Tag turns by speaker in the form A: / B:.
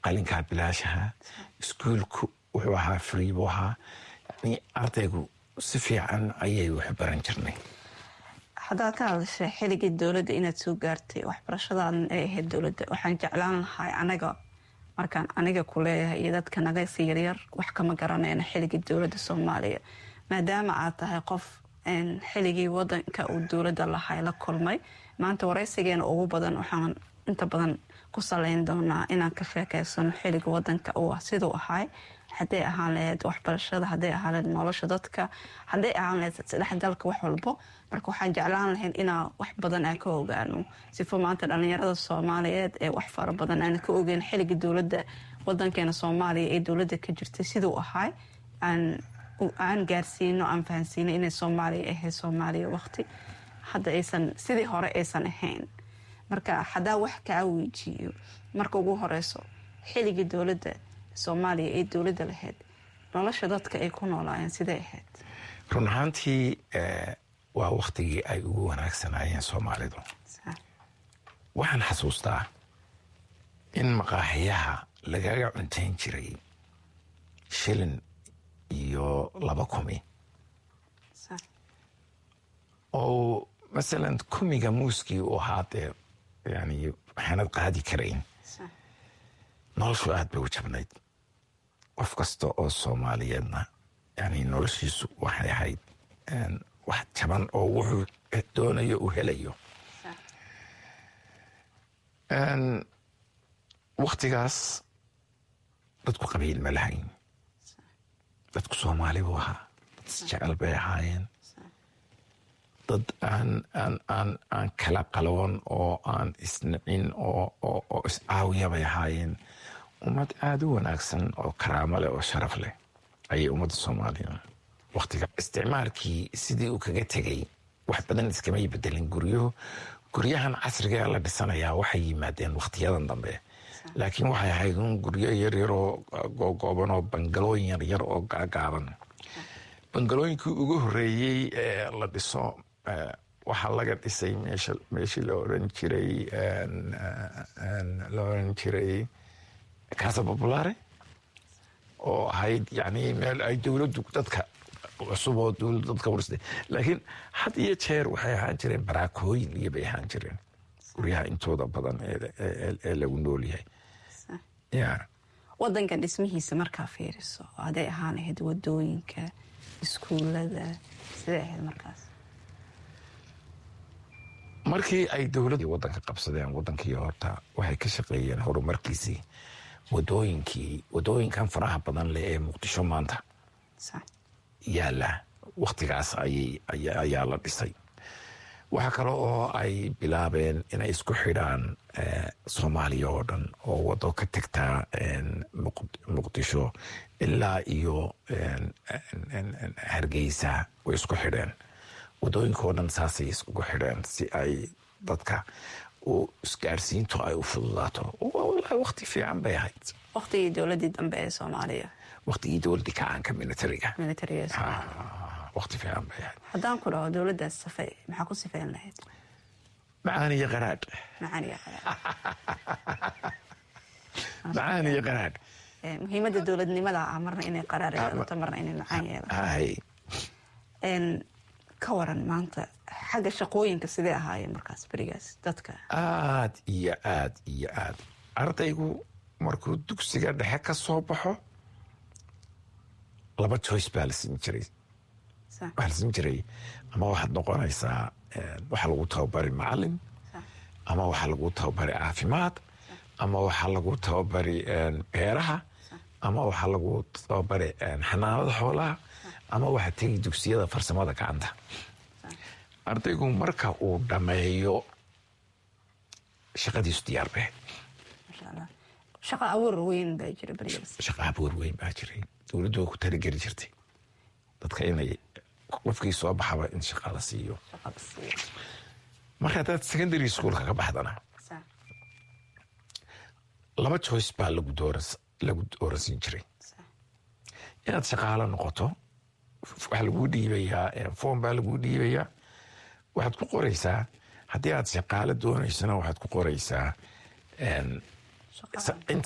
A: qalinkaa bilaashaha iskuulku wuxuu ahaa free buu ahaa yani ardaygu si fiican ayay wax baran jirnay.
B: haddaad ka hadashay xilligii dowladda inaad soo gaartay waxbarashadaadan ay ahayd dowladda, waxaan jeclaan lahay markaan aniga ku leeyahay iyo dadka naga si yaryar wax kama garanayna xilligii dowladda Soomaaliya, maadaama aad tahay qof xilligii wadanka uu dowladda lahay la kulmay. maanta waraysigeena ugu badan waxaan inta badan ku saleyn doonaa inaan ka sheekaysano xilliga wadanka uu sidoo ahay, hadday ahaan lahayd waxbarashada, hadday ahaan lahayd nolosha dadka, hadday ahaan lahayd isdhexgalka wax walbo. marka waxaan jeclaan lahayn inaan wax badan aan ka ogaano sifo maanta dhalinyarada Soomaaliyeed ee wax fara badan aan ka ogeyn xilliga dowladda wadankeena Soomaaliya ee dowladda ka jirtay sidoo ahay aan gaarsiino aan fahansiino inay Soomaaliya ahayd Soomaaliya waqti hadda aysan sidii hore aysan ahayn. marka hadaa wax ka weydiiyo marka ugu horeyso xilligii dowladda Soomaaliya ee dowladda lahayd nolosha dadka ay ku noolaayeen sidee ahayd?
A: run ahaantii waa waqtigii ay ugu wanaagsanaayeen Soomaalidu. waxaan xasuustaa in maqaaxiyaha lagaga cuntayn jiray shilin iyo 2 kumi oo مثلا كوميغا موسكي وهاتي يعني waxaanad qaadi karayn noloshu aad bay u jabnayd. qof kasta oo Soomaaliyeedna yani noloshiisu waxay ahayd wax jaban oo wuxuu doonayo u helayo. waqtigaas dadku qabiil ma lahayn, dadku Soomaali buu ahaa, dad jecel bay ahaayeen, dad aan kala qaloon oo aan isnicin oo iscaawiya bay ahaayeen. ummad aad u wanaagsan oo karaamo leh oo sharaf leh ayay ummadda Soomaaliya. waqtiga isticmaalkii sidii uu kaga tegay wax badan iskamay bedelin. guryahan casriga la dhisanayaa waxay yimaadeen waqtiyadan dambe, laakiin waxay ahayd guryo yaryar oo googooban oo bangalooyin yaryar oo gaagaaban. bangalooyinkii ugu horreeyey ee la dhiso waxaa laga dhisay meeshii la oran jiray Casa Popolare oo ahayd yani meel ay dowladdu dadka cusub oo dowladdu dadka warsatay. laakiin had iyo jeer waxay ahaan jireen baraakooyin iyo bay ahaan jireen guryaha intooda badan ee lagu nool yahay.
B: wadankan dhismihiisa markaa fiiriso hadday ahaan ahayd wadooyinka, iskuulada, sidee ahayd markaas?
A: markii ay dowladda wadanka qabsadeen wadankii horta waxay ka shaqeeyeen horumarkiisii. wadooyinkan faraha badan leh ee Muqdisho maanta yaala waqtigaas ayaa la dhisay. waxa kale oo ay bilaabeen inay isku xidhaan Soomaaliya oo dhan oo wado ka tagtaa Muqdisho ilaa iyo Hargeysa way isku xidheen. wadooyinkoo dhan saasay iskugu xidheen si ay dadka isgaarsiintu ay u fududaato. wallaahi waqti fiican bay ahayd.
B: waqtigii dowladdii dambe ee Soomaaliya,
A: waqtigii dowladdii kacaanka militariga waqti fiican bay ahayd.
B: haddaan ku dhaho dowladdaas safay maxaa ku sifeyn lahayd?
A: macaan iyo qaraadh. macaan iyo qaraadh.
B: muhiimadda dowladnimada marna inay qaraar yeelato marna inay macaan yeelato. ka waran maanta xagga shaqooyinka sidee ahaayeen markaas berigaas dadka?
A: aad iyo aad ardaygu markuu dugsiga dhexe ka soo baxo 2 choice baa la siin jiray. ama waxaad noqonaysaa waxaa lagu tababari macalin, ama waxaa lagu tababari caafimaad, ama waxaa lagu tababari beeraha, ama waxaa lagu tababari xanaanada xoolaha, ama waxaa tegi dugsiyada farsamada gacanta. ardaygu marka uu dhameeyo shaqadiisu diyaar bay.
B: shaqo abuur weyn baa jira berigaas.
A: shaqo abuur weyn baa jiray. dowladdu way ku talageli jirtay dadka inay qofkii soo baxaba in shaqo la siiyo. marka hadaad secondary schoolka ka baxdana 2 choice baa lagu dooransiin jiray. inaad shaqaalo noqoto, waxaa lagu dhiibayaa form baa lagu dhiibayaa, waxaad ku qoraysaa haddii aad shaqaalo doonaysana waxaad ku qoraysaa